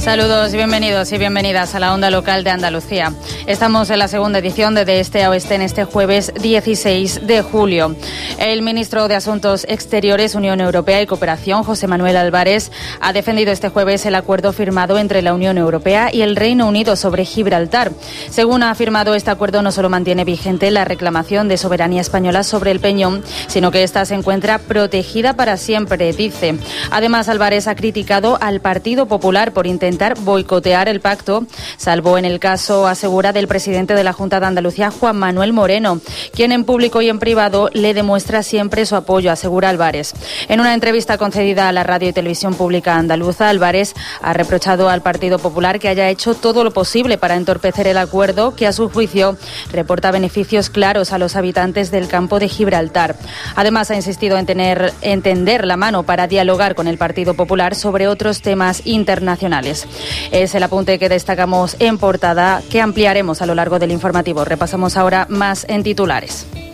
Saludos y bienvenidos y bienvenidas a la Onda Local de Andalucía. Estamos en la segunda edición de Este a Oeste en este jueves 16 de julio. El ministro de Asuntos Exteriores, Unión Europea y Cooperación, José Manuel Álvarez, ha defendido este jueves el acuerdo firmado entre la Unión Europea y el Reino Unido sobre Gibraltar. Según ha afirmado, este acuerdo no solo mantiene vigente la reclamación de soberanía española sobre el Peñón, sino que ésta se encuentra protegida para siempre, dice. Además, Álvarez ha criticado al Partido Popular por intentar boicotear el pacto, salvo en el caso, asegura, del presidente de la Junta de Andalucía, Juan Manuel Moreno, quien en público y en privado le demuestra siempre su apoyo, asegura Álvarez. En una entrevista concedida a la radio y televisión pública andaluza, Álvarez ha reprochado al Partido Popular que haya hecho todo lo posible para entorpecer el acuerdo, que a su juicio reporta beneficios claros a los habitantes del campo de Gibraltar. Además, ha insistido en tender la mano para dialogar con el Partido Popular sobre otros temas internacionales. Es el apunte que destacamos en portada, que ampliaremos a lo largo del informativo. Repasamos ahora más en titulares.